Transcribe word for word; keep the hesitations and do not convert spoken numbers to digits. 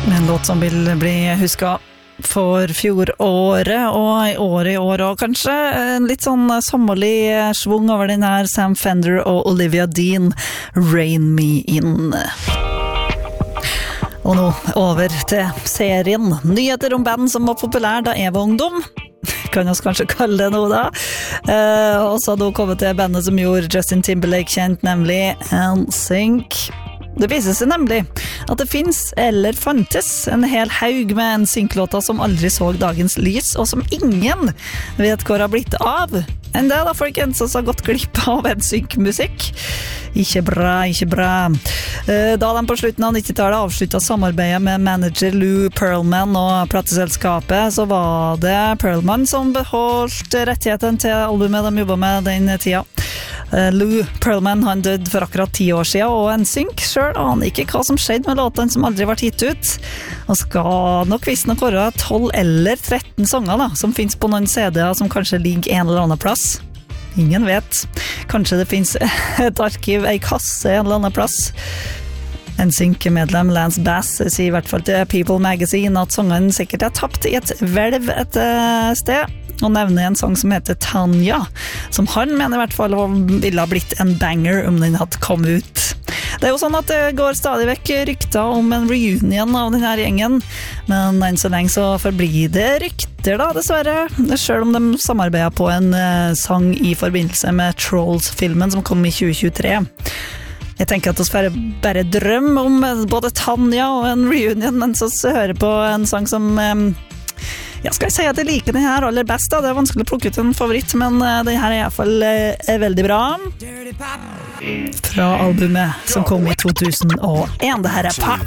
En låt som vil bli husket for fjoråret og i år i år og kanskje en litt sånn sommerlig svung over den her Sam Fender og Olivia Dean, Rain Me In. Og nå over til serien. Nyheter om band som var populær da jeg var ungdom. Kan oss kanskje kalle det noe da. Eh, og så hadde hun kommet til bandet som gjorde Justin Timberlake kjent, nemlig N Sync. Det viser seg nemlig at det finnes, eller fantes, en hel haug med N Sync-låter som aldri så dagens lys, og som ingen vet hvor har blitt av. En del av folkens som har gått glipp av N Sync-musikk. Ikke bra, ikke bra. Da de på slutten av nittitallet avsluttet samarbeidet med manager Lou Pearlman og plateselskapet, så var det Pearlman som beholdt rettigheten til albumet de jobbet med den tida. Lou Pearlman han døde for akkurat ti år siden, og N Sync selv aner ikke hva som skjedde med låtene som aldri var gitt ut. Og skal nok visst nok være tolv eller tretten sanger da, som finnes på noen C D-er som kanskje ligger en eller annen plass. Ingen vet. Kanskje det finnes et arkiv, ei kasse en eller annen plass. N Sync-medlem Lance Bass sier i hvert fall til People Magazine at sangen sikkert er tapt i et hvelv et sted, og nevner en sang som heter Tanya, som han mener i hvert fall ville ha blitt en banger om den hadde kommet ut. Det er jo sånn at det går stadig vekk rykter om en reunion av denne gjengen, men enn så lenge så forblir det rykter da, dessverre, selv om de samarbeider på en uh, sang i forbindelse med Trolls-filmen som kom i tjue tjuetre. Jeg tenker at vi får bare drømme om både Tanya og en reunion, men så hører på en sang som um, ja, skal jeg si at jeg liker den her aller best da. Det er vanskelig å plukke ut en favoritt, men uh, den her er i hvert fall uh, veldig bra. Fra albumet som kom i to tusen og en. Det her er Pop.